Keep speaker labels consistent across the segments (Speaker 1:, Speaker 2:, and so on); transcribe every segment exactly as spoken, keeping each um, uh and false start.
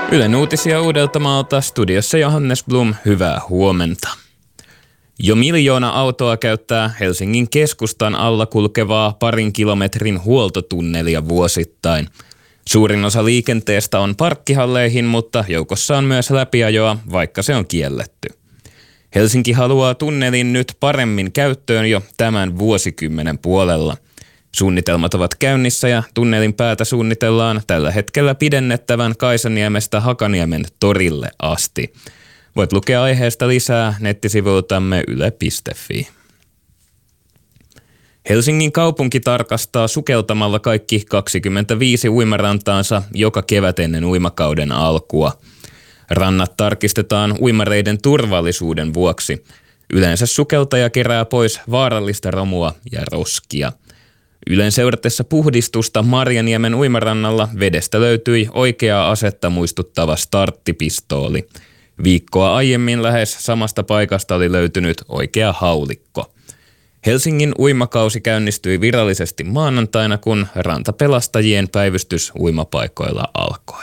Speaker 1: Ylen uutisia Uudeltamaalta, studiossa Johannes Blum, hyvää huomenta. Jo miljoona autoa käyttää Helsingin keskustan alla kulkevaa parin kilometrin huoltotunnelia vuosittain. Suurin osa liikenteestä on parkkihalleihin, mutta joukossa on myös läpiajoa, vaikka se on kielletty. Helsinki haluaa tunnelin nyt paremmin käyttöön jo tämän vuosikymmenen puolella. Suunnitelmat ovat käynnissä ja tunnelin päätä suunnitellaan tällä hetkellä pidennettävän Kaisaniemestä Hakaniemen torille asti. Voit lukea aiheesta lisää nettisivultamme yle piste fi. Helsingin kaupunki tarkastaa sukeltamalla kaikki kaksikymmentäviisi uimarantaansa joka kevät ennen uimakauden alkua. Rannat tarkistetaan uimareiden turvallisuuden vuoksi. Yleensä sukeltaja kerää pois vaarallista romua ja roskia. Ylen seuratessa puhdistusta Marjaniemen uimarannalla vedestä löytyi oikeaa asetta muistuttava starttipistooli. Viikkoa aiemmin lähes samasta paikasta oli löytynyt oikea haulikko. Helsingin uimakausi käynnistyi virallisesti maanantaina, kun rantapelastajien päivystys uimapaikoilla alkoi.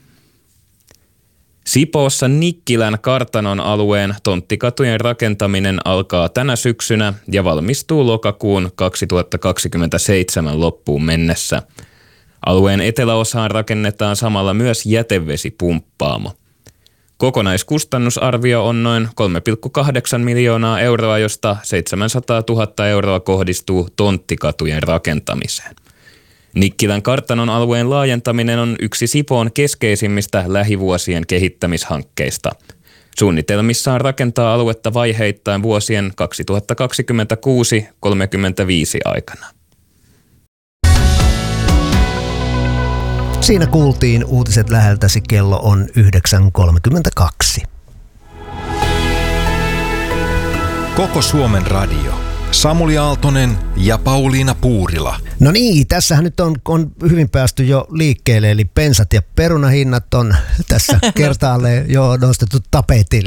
Speaker 1: Sipoossa Nikkilän kartanon alueen tonttikatujen rakentaminen alkaa tänä syksynä ja valmistuu lokakuun kaksituhattakaksikymmentäseitsemän loppuun mennessä. Alueen eteläosaan rakennetaan samalla myös jätevesipumppaamo. Kokonaiskustannusarvio on noin kolme pilkku kahdeksan miljoonaa euroa, josta seitsemänsataatuhatta euroa kohdistuu tonttikatujen rakentamiseen. Nikkilän kartanon alueen laajentaminen on yksi Sipoon keskeisimmistä lähivuosien kehittämishankkeista. Suunnitelmissa on rakentaa aluetta vaiheittain vuosien kaksituhattakaksikymmentäkuusi kolmekymmentäviisi aikana.
Speaker 2: Siinä kuultiin uutiset läheltäsi, kello on yhdeksän kolmekymmentäkaksi.
Speaker 3: Koko Suomen radio. Samuli Aaltonen ja Pauliina Puurila.
Speaker 2: No niin, tässähän nyt on, on hyvin päästy jo liikkeelle, eli pensat ja perunahinnat on tässä kertaalleen jo nostettu tapetille.